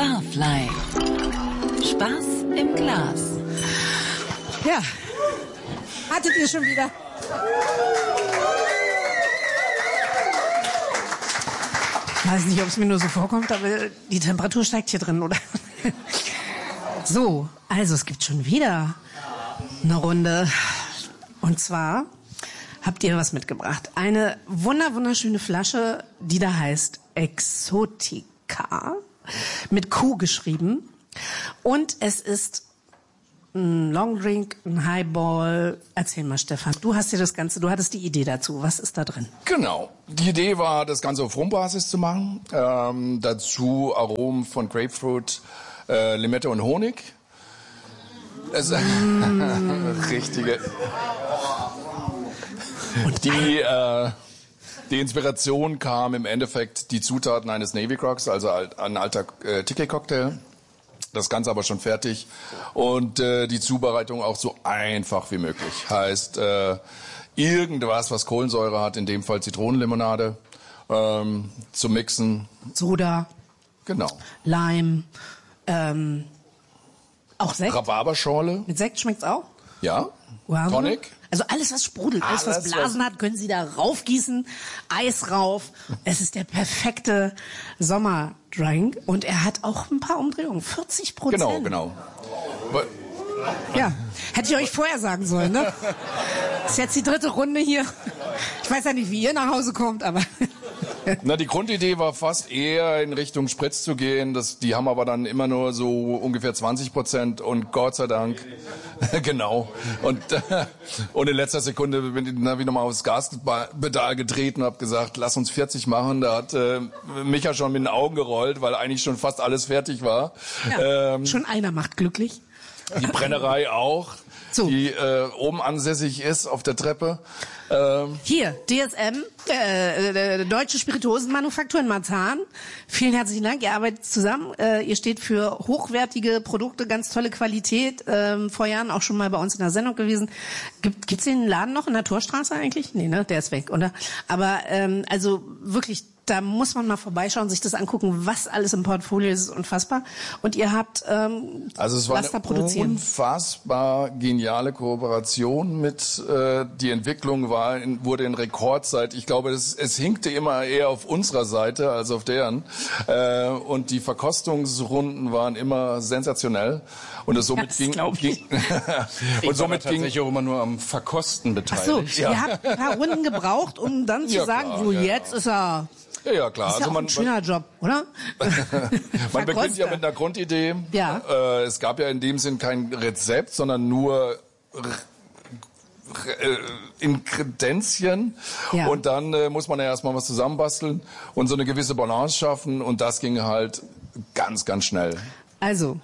Barfly. Spaß im Glas. Ja, hattet ihr schon wieder? Ich weiß nicht, ob es mir nur so vorkommt, aber die Temperatur steigt hier drin, oder? So, also es gibt schon wieder eine Runde. Und zwar habt ihr was mitgebracht. Eine wunderschöne Flasche, die da heißt Exotica. Mit Q geschrieben. Und es ist ein Longdrink, ein Highball. Erzähl mal, Stefan, du hattest die Idee dazu. Was ist da drin? Genau. Die Idee war, das Ganze auf Rumbasis zu machen. Dazu Aromen von Grapefruit, Limette und Honig. Richtige. Und die Inspiration kam im Endeffekt die Zutaten eines Navy Crocs, also ein alter Tiki-Cocktail. Das Ganze aber schon fertig und die Zubereitung auch so einfach wie möglich. Heißt irgendwas, was Kohlensäure hat, in dem Fall Zitronenlimonade, zu mixen. Soda. Genau. Lime. Auch Sekt. Rhabarberschorle. Mit Sekt schmeckt's auch? Ja. Wow. Tonic. Also alles, was sprudelt, alles, was Blasen hat, können Sie da raufgießen, Eis rauf. Es ist der perfekte Sommerdrink und er hat auch ein paar Umdrehungen, 40%. Genau. Ja, hätte ich euch vorher sagen sollen, ne? Ist jetzt die dritte Runde hier. Ich weiß ja nicht, wie ihr nach Hause kommt, aber... Na, die Grundidee war fast eher in Richtung Spritz zu gehen. Die haben aber dann immer nur so ungefähr 20% und Gott sei Dank, genau. Und in letzter Sekunde bin ich nochmal aufs Gaspedal getreten und habe gesagt, lass uns 40 machen. Da hat Micha schon mit den Augen gerollt, weil eigentlich schon fast alles fertig war. Ja, schon einer macht glücklich. Die Brennerei auch. So. Die oben ansässig ist auf der Treppe. Hier, DSM, Deutsche Spirituosenmanufaktur in Marzahn. Vielen herzlichen Dank, ihr arbeitet zusammen. Ihr steht für hochwertige Produkte, ganz tolle Qualität. Vor Jahren auch schon mal bei uns in der Sendung gewesen. Gibt's den Laden noch in der Torstraße eigentlich? Nee, ne? Der ist weg, oder? Aber also wirklich, da muss man mal vorbeischauen, sich das angucken, was alles im Portfolio ist, unfassbar. Und ihr habt also es war eine unfassbar geniale Kooperation mit die Entwicklung wurde in Rekordzeit. Ich glaube, es hinkte immer eher auf unserer Seite als auf deren. Und die Verkostungsrunden waren immer sensationell. Und es somit ging und somit tatsächlich auch immer nur am Verkosten beteiligt. Ach so, ihr habt ein paar Runden gebraucht, um dann zu sagen, klar, so jetzt ist er. Ja, klar. Das ist ja auch ein schöner Job, oder? Man beginnt ja mit einer Grundidee. Ja. Es gab ja in dem Sinn kein Rezept, sondern nur Inkredenzien. Ja. Und dann muss man ja erstmal was zusammenbasteln und so eine gewisse Balance schaffen. Und das ging halt ganz, ganz schnell. Also,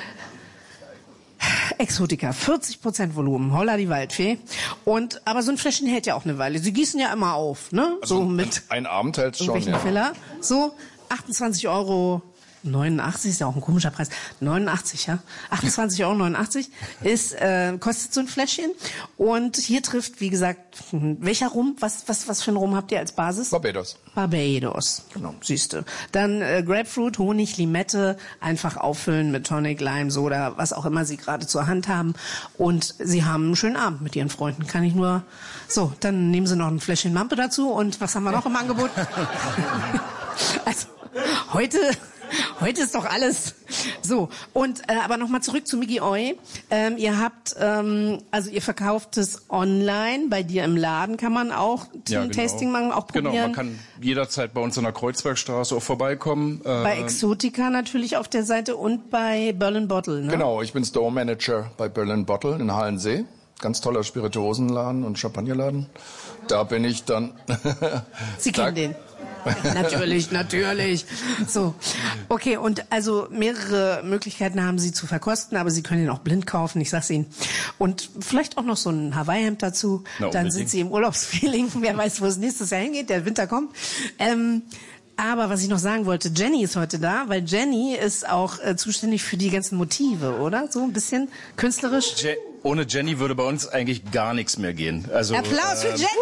Exotica, 40% Volumen, holla die Waldfee. Aber so ein Fläschchen hält ja auch eine Weile. Sie gießen ja immer auf, ne? Also so mit ein Abend hält schon, ja. Filler. So, 28,89 € ist ja auch ein komischer Preis. 89, ja. 28,89 € ist, kostet so ein Fläschchen. Und hier trifft, wie gesagt, welcher Rum? Was für ein Rum habt ihr als Basis? Barbados. Genau, siehste. Dann Grapefruit, Honig, Limette, einfach auffüllen mit Tonic, Lime, Soda, was auch immer Sie gerade zur Hand haben. Und Sie haben einen schönen Abend mit Ihren Freunden. Kann ich nur... So, dann nehmen Sie noch ein Fläschchen Mampe dazu. Und was haben wir noch im Angebot? Also, heute ist doch alles so. Und aber nochmal zurück zu Miggy Oi. Ihr habt, also ihr verkauft es online, bei dir im Laden kann man auch Tasting machen, auch probieren. Genau, man kann jederzeit bei uns in der Kreuzbergstraße auch vorbeikommen. Bei Exotica natürlich auf der Seite und bei Berlin Bottle, ne? Genau, ich bin Store Manager bei Berlin Bottle in Halensee. Ganz toller Spirituosenladen und Champagnerladen. Da bin ich dann... Sie kennen den. Natürlich. So, okay, und also mehrere Möglichkeiten haben Sie zu verkosten, aber Sie können ihn auch blind kaufen, ich sag's Ihnen. Und vielleicht auch noch so ein Hawaii-Hemd dazu, dann sind Sie im Urlaubsfeeling, wer weiß, wo es nächstes Jahr hingeht, der Winter kommt. Aber was ich noch sagen wollte, Jenny ist heute da, weil Jenny ist auch zuständig für die ganzen Motive, oder? So ein bisschen künstlerisch. Ohne Jenny würde bei uns eigentlich gar nichts mehr gehen. Also, Applaus für Jenny!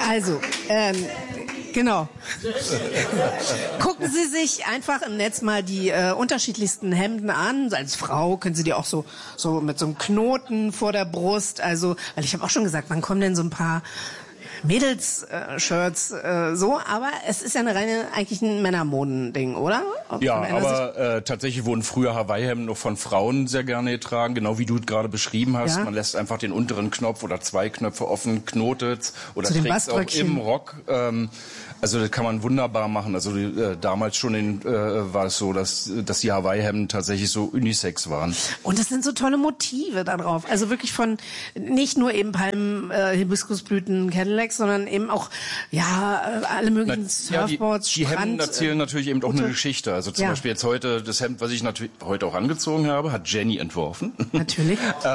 Also, genau. Gucken Sie sich einfach im Netz mal die unterschiedlichsten Hemden an. Als Frau können Sie die auch so mit so einem Knoten vor der Brust. Also, weil ich habe auch schon gesagt, wann kommen denn so ein paar Mädels-Shirts so, aber es ist ja eigentlich ein Männermodending, oder? Ja, aber tatsächlich wurden früher Hawaii-Hemden noch von Frauen sehr gerne getragen, genau wie du gerade beschrieben hast. Ja? Man lässt einfach den unteren Knopf oder 2 Knöpfe offen, knotet oder trägt auch im Rock. Also das kann man wunderbar machen. Also damals schon war es so, dass die Hawaii-Hemden tatsächlich so unisex waren. Und es sind so tolle Motive da drauf. Also wirklich von nicht nur eben Palmen, Hibiskusblüten, Cadillacs, sondern eben auch alle möglichen Surfboards, die Hemden erzählen natürlich eben auch eine Geschichte. Also zum Beispiel jetzt heute, das Hemd, was ich natürlich heute auch angezogen habe, hat Jenny entworfen. Natürlich.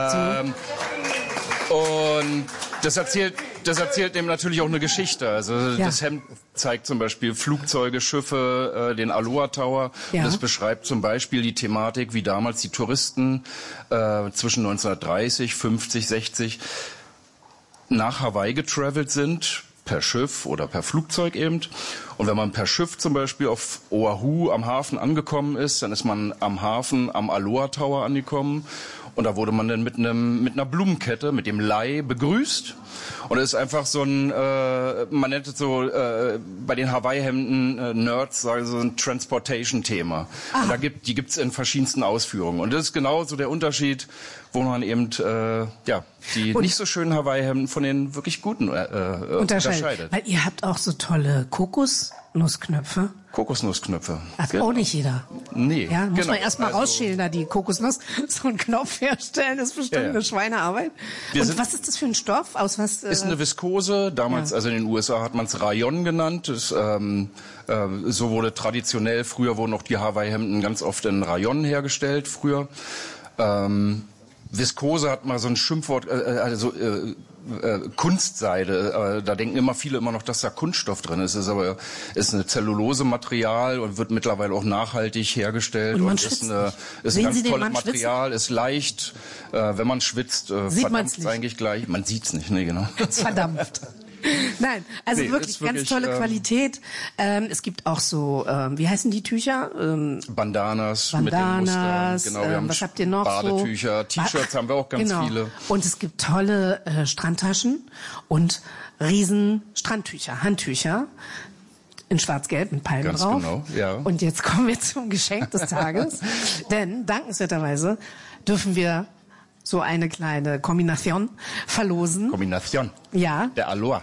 Und das erzählt eben natürlich auch eine Geschichte. Also das Hemd zeigt zum Beispiel Flugzeuge, Schiffe, den Aloha Tower. Ja. Und das beschreibt zum Beispiel die Thematik, wie damals die Touristen zwischen 1930, 50, 60 nach Hawaii getravelt sind, per Schiff oder per Flugzeug eben. Und wenn man per Schiff zum Beispiel auf Oahu am Hafen angekommen ist, dann ist man am Hafen am Aloha Tower angekommen. Und da wurde man dann mit einer Blumenkette, mit dem Lei begrüßt. Und es ist einfach so man nennt es so, bei den Hawaii-Hemden Nerds sagen so ein Transportation-Thema. Und die gibt's in verschiedensten Ausführungen. Und das ist genau so der Unterschied, wo man eben, die nicht so schönen Hawaii-Hemden von den wirklich guten unterscheidet. Weil ihr habt auch so tolle Kokosnussknöpfe. Kokosnussknöpfe. Hat auch nicht jeder. Nee. Ja, muss man erst mal rausschälen, da die Kokosnuss. So einen Knopf herstellen ist bestimmt eine Schweinearbeit. Und was ist das für ein Stoff? Aus was? Ist eine Viskose. Damals, also in den USA hat man es Rayon genannt. Das, so wurde traditionell, früher wurden auch die Hawaii-Hemden ganz oft in Rayon hergestellt, früher. Viskose hat mal so ein Schimpfwort, Kunstseide, da denken viele immer noch, dass da Kunststoff drin ist. Ist aber ist eine Zellulose-Material und wird mittlerweile auch nachhaltig hergestellt und ist ein ganz tolles Material, ist leicht. Wenn man schwitzt, verdampft es eigentlich gleich. Man sieht's nicht, nee, genau. Es verdampft. Nein, also wirklich ganz tolle Qualität. Es gibt auch so, wie heißen die Tücher? Bandanas mit den Mustern. Genau, wir haben was habt ihr noch? Badetücher, T-Shirts haben wir auch ganz viele. Und es gibt tolle Strandtaschen und riesen Strandtücher, Handtücher. In schwarz-gelb mit Palmen ganz drauf. Genau, ja. Und jetzt kommen wir zum Geschenk des Tages. Denn dankenswerterweise dürfen wir so eine kleine Kombination verlosen. Kombination? Ja. Der Aloha.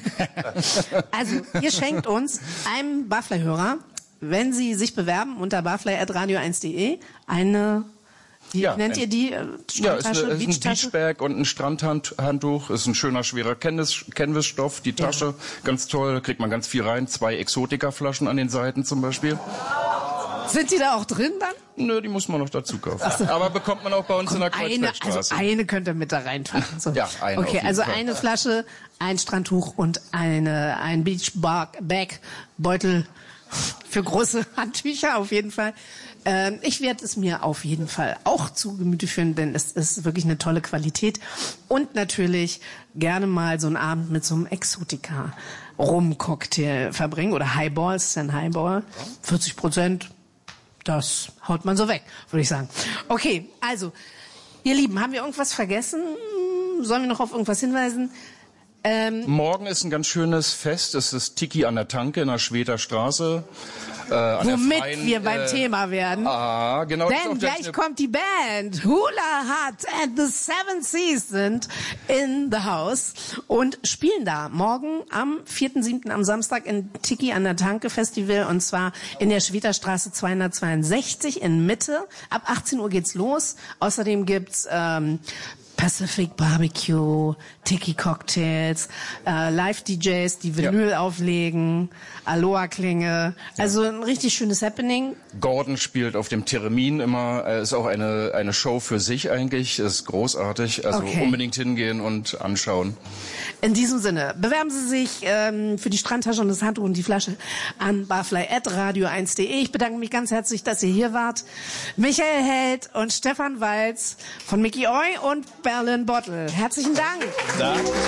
Also, ihr schenkt uns einem Barfly-Hörer, wenn Sie sich bewerben unter barfly@radio1.de, eine, nennt ihr die Strandtasche? Ist ein Beachbag und ein Strandhandtuch. Ist ein schöner, schwerer Canvasstoff. Die Tasche, ganz toll, da kriegt man ganz viel rein. 2 Exotika-Flaschen an den Seiten zum Beispiel. Sind die da auch drin dann? Nö, die muss man noch dazu kaufen. So. Aber bekommt man auch bei uns in der Kreuzbergstraße. Also eine könnt ihr mit da reinpacken. So. Ja, eine. Okay, also eine Flasche, ein Strandtuch und ein Beachbag-Beutel für große Handtücher auf jeden Fall. Ich werde es mir auf jeden Fall auch zu Gemüte führen, denn es ist wirklich eine tolle Qualität. Und natürlich gerne mal so einen Abend mit so einem Exotika-Rum-Cocktail verbringen. Oder Highball, es ist ein Highball. 40%. Das haut man so weg, würde ich sagen. Okay, also, ihr Lieben, haben wir irgendwas vergessen? Sollen wir noch auf irgendwas hinweisen? Morgen ist ein ganz schönes Fest. Es ist Tiki an der Tanke in der Schweter Straße. Womit wir beim Thema werden. Ah, genau. Denn gleich kommt die Band Hula Hut and the Seven Seas sind in the house und spielen da morgen am 4.7. am Samstag in Tiki an der Tanke Festival und zwar in der Schweterstraße 262 in Mitte. Ab 18 Uhr geht's los. Außerdem gibt's Pacific Barbecue, Tiki Cocktails, Live-DJs, die Vinyl auflegen, Aloha-Klinge. Also ein richtig schönes Happening. Gordon spielt auf dem Theremin immer. Ist auch eine Show für sich eigentlich. Ist großartig. Also unbedingt hingehen und anschauen. In diesem Sinne, bewerben Sie sich für die Strandtasche und das Handtuch und die Flasche an barfly@radio1.de. Ich bedanke mich ganz herzlich, dass ihr hier wart. Michael Held und Stefan Walz von Mickey Oi und Berlin Bottle. Herzlichen Dank. Danke.